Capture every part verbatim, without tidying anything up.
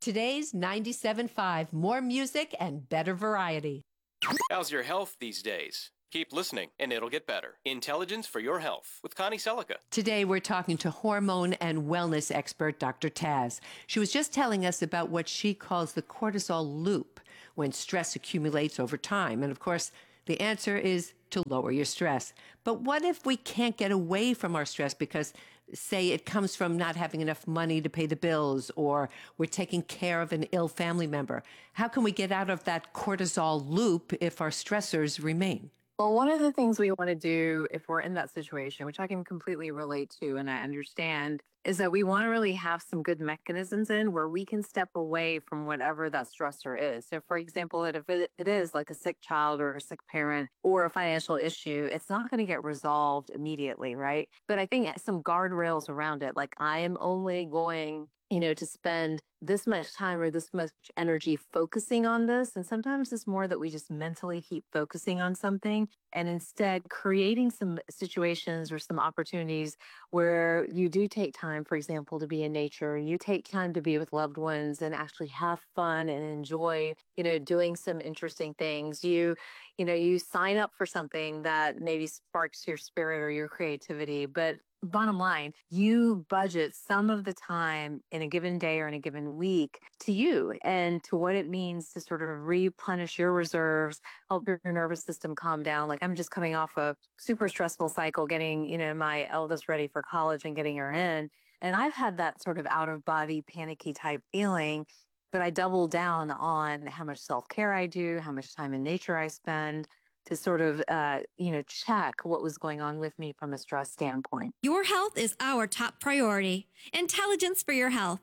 Today's ninety-seven point five, more music and better variety. How's your health these days? Keep listening, and it'll get better. Intelligence for your health with Connie Selica. Today, we're talking to hormone and wellness expert Doctor Taz. She was just telling us about what she calls the cortisol loop when stress accumulates over time. And of course, the answer is to lower your stress. But what if we can't get away from our stress because, say, it comes from not having enough money to pay the bills, or we're taking care of an ill family member? How can we get out of that cortisol loop if our stressors remain? Well, one of the things we want to do if we're in that situation, which I can completely relate to and I understand, is that we want to really have some good mechanisms in where we can step away from whatever that stressor is. So, for example, if it, it is like a sick child or a sick parent or a financial issue, it's not going to get resolved immediately, right? But I think some guardrails around it, like I am only going, you know, to spend this much time or this much energy focusing on this. And sometimes it's more that we just mentally keep focusing on something and instead creating some situations or some opportunities where you do take time, for example, to be in nature. You take time to be with loved ones and actually have fun and enjoy, you know, doing some interesting things. You, you know, you sign up for something that maybe sparks your spirit or your creativity, but bottom line, you budget some of the time in a given day or in a given week to you and to what it means to sort of replenish your reserves, help your nervous system calm down. Like I'm just coming off a super stressful cycle, getting, you know, my eldest ready for college and getting her in. And I've had that sort of out of body panicky type feeling, but I double down on how much self-care I do, how much time in nature I spend, to sort of, uh, you know, check what was going on with me from a stress standpoint. Your health is our top priority. Intelligence for your health.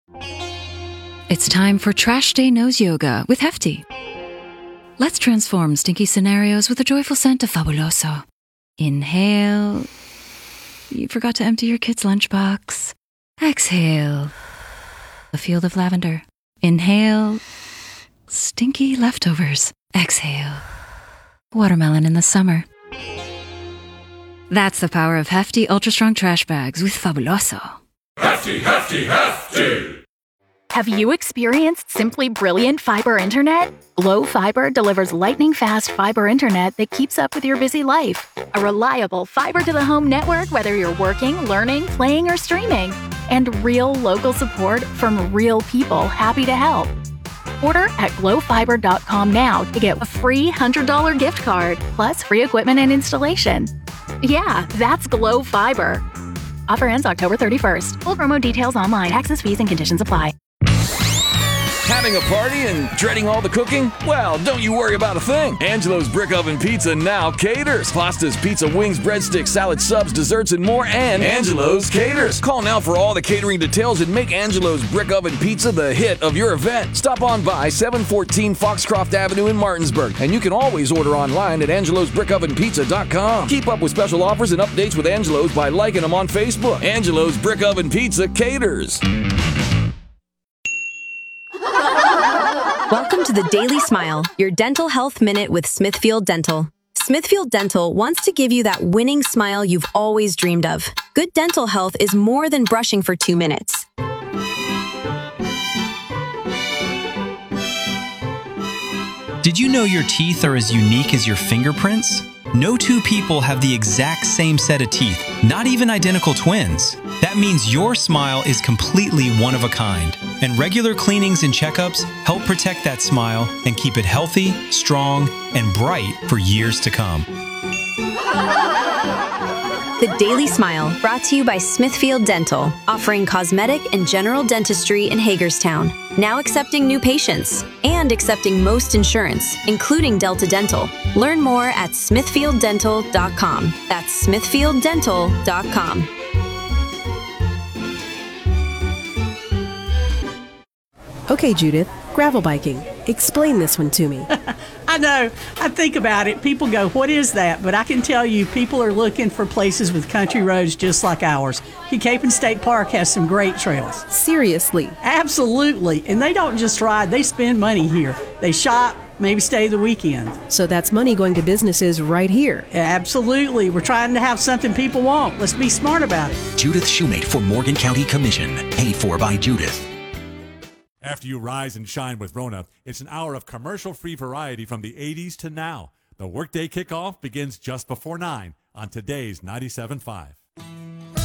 It's time for Trash Day Nose Yoga with Hefty. Let's transform stinky scenarios with a joyful scent of Fabuloso. Inhale. You forgot to empty your kid's lunchbox. Exhale. A field of lavender. Inhale. Stinky leftovers. Exhale. Watermelon in the summer. That's the power of Hefty Ultra Strong Trash Bags with Fabuloso. Hefty, Hefty, Hefty! Have you experienced simply brilliant fiber internet? Glow Fiber delivers lightning-fast fiber internet that keeps up with your busy life. A reliable fiber-to-the-home network whether you're working, learning, playing, or streaming. And real local support from real people happy to help. Order at glow fiber dot com now to get a free one hundred dollars gift card, plus free equipment and installation. Yeah, that's Glow Fiber. Offer ends October thirty-first. Full promo details online. Taxes, fees, and conditions apply. Having a party and dreading all the cooking? Well, don't you worry about a thing. Angelo's Brick Oven Pizza now caters. Pastas, pizza, wings, breadsticks, salad, subs, desserts, and more, and Angelo's caters. Call now for all the catering details and make Angelo's Brick Oven Pizza the hit of your event. Stop on by seven fourteen Foxcroft Avenue in Martinsburg, and you can always order online at angelos brick oven pizza dot com. Keep up with special offers and updates with Angelo's by liking them on Facebook. Angelo's Brick Oven Pizza caters. Welcome to the Daily Smile, your dental health minute with Smithfield Dental. Smithfield Dental wants to give you that winning smile you've always dreamed of. Good dental health is more than brushing for two minutes. Did you know your teeth are as unique as your fingerprints? No two people have the exact same set of teeth, not even identical twins. That means your smile is completely one of a kind, and regular cleanings and checkups help protect that smile and keep it healthy, strong, and bright for years to come. The Daily Smile, brought to you by Smithfield Dental, offering cosmetic and general dentistry in Hagerstown, now accepting new patients, and accepting most insurance, including Delta Dental. Learn more at smithfield dental dot com. That's smithfield dental dot com. Okay, Judith, gravel biking. Explain this one to me. I know. I think about it. People go, what is that? But I can tell you, people are looking for places with country roads just like ours. Capon State Park has some great trails. Seriously? Absolutely. And they don't just ride, they spend money here. They shop, maybe stay the weekend. So that's money going to businesses right here. Absolutely. We're trying to have something people want. Let's be smart about it. Judith Shoemate for Morgan County Commission. Paid for by Judith. After you rise and shine with Rona, it's an hour of commercial-free variety from the eighties to now. The workday kickoff begins just before nine on today's ninety-seven point five.